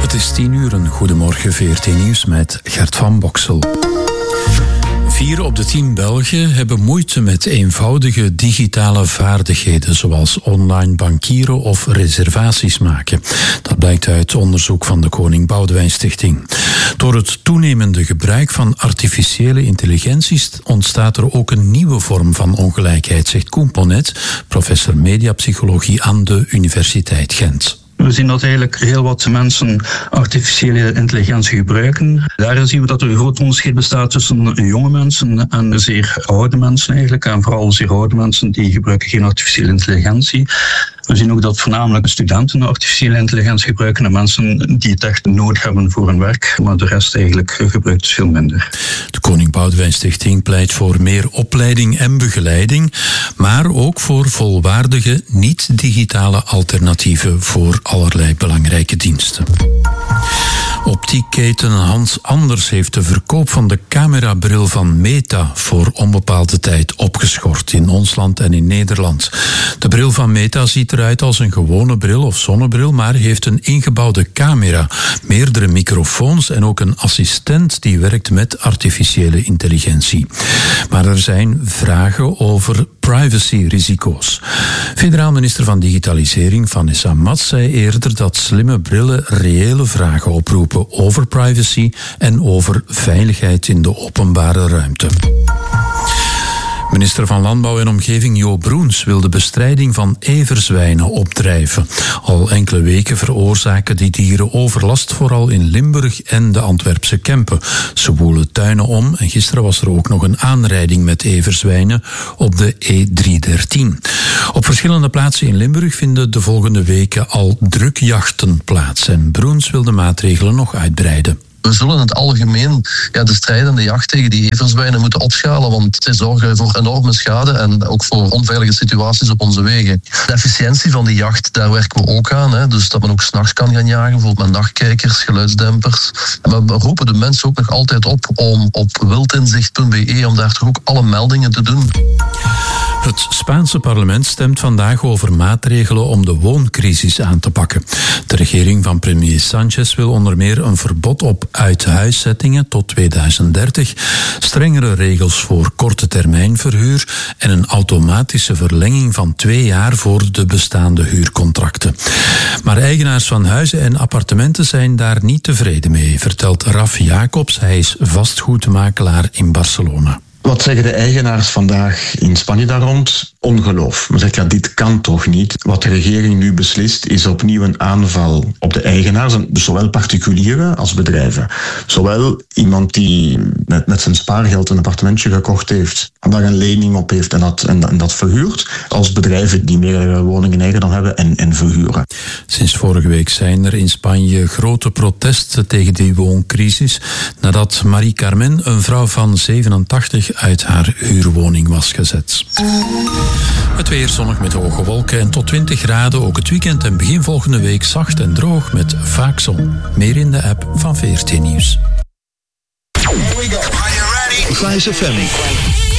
Het is 10:00, een goedemorgen VRT Nieuws met Gert van Boksel. 4 op de 10 Belgen hebben moeite met eenvoudige digitale vaardigheden, zoals online bankieren of reservaties maken. Dat blijkt uit onderzoek van de Koning Boudewijn Stichting. Door het toenemende gebruik van artificiële intelligentie ontstaat er ook een nieuwe vorm van ongelijkheid, zegt Koen Ponnet, professor mediapsychologie aan de Universiteit Gent. We zien dat eigenlijk heel wat mensen artificiële intelligentie gebruiken. Daarin zien we dat er een groot onderscheid bestaat tussen jonge mensen en zeer oude mensen eigenlijk. En vooral zeer oude mensen die gebruiken geen artificiële intelligentie. We zien ook dat voornamelijk studenten artificiële intelligentie gebruiken en mensen die het echt nodig hebben voor hun werk. Maar de rest eigenlijk gebruikt dus veel minder. De Koning Boudewijn Stichting pleit voor meer opleiding en begeleiding, maar ook voor volwaardige, niet-digitale alternatieven voor allerlei belangrijke diensten. Optiekketen Hans Anders heeft de verkoop van de camerabril van Meta voor onbepaalde tijd opgeschort in ons land en in Nederland. De bril van Meta ziet eruit als een gewone bril of zonnebril, maar heeft een ingebouwde camera, meerdere microfoons en ook een assistent die werkt met artificiële intelligentie. Maar er zijn vragen over privacyrisico's. Federaal minister van Digitalisering Vanessa Mats zei eerder dat slimme brillen reële vragen oproepen over privacy en over veiligheid in de openbare ruimte. Minister van Landbouw en Omgeving Jo Broens wil de bestrijding van everzwijnen opdrijven. Al enkele weken veroorzaken die dieren overlast, vooral in Limburg en de Antwerpse Kempen. Ze woelen tuinen om en gisteren was er ook nog een aanrijding met everzwijnen op de E313. Op verschillende plaatsen in Limburg vinden de volgende weken al drukjachten plaats en Broens wil de maatregelen nog uitbreiden. We zullen in het algemeen de strijd en de jacht tegen die everzwijnen moeten opschalen, want zij zorgen voor enorme schade en ook voor onveilige situaties op onze wegen. De efficiëntie van die jacht, daar werken we ook aan. Dus dat men ook 's nachts kan gaan jagen, bijvoorbeeld met nachtkijkers, geluidsdempers. En we roepen de mensen ook nog altijd op om op wildinzicht.be om daar toch ook alle meldingen te doen. Het Spaanse parlement stemt vandaag over maatregelen om de wooncrisis aan te pakken. De regering van premier Sánchez wil onder meer een verbod op uithuiszettingen tot 2030, strengere regels voor korte termijn verhuur en een automatische verlenging van 2 jaar voor de bestaande huurcontracten. Maar eigenaars van huizen en appartementen zijn daar niet tevreden mee, vertelt Raf Jacobs. Hij is vastgoedmakelaar in Barcelona. Wat zeggen de eigenaars vandaag in Spanje daar rond? Ongeloof. Men zegt, dit kan toch niet. Wat de regering nu beslist is opnieuw een aanval op de eigenaars, dus zowel particulieren als bedrijven. Zowel iemand die met zijn spaargeld een appartementje gekocht heeft, daar een lening op heeft en dat verhuurt, als bedrijven die meerdere woningen eigen dan hebben en verhuren. Sinds vorige week zijn er in Spanje grote protesten tegen die wooncrisis, nadat Marie Carmen, een vrouw van 87, uit haar huurwoning was gezet. Het weer zonnig met hoge wolken en tot 20 graden. Ook het weekend en begin volgende week zacht en droog met vaak zon. Meer in de app van VRT Nieuws. Here we go. Are you ready? 5FM.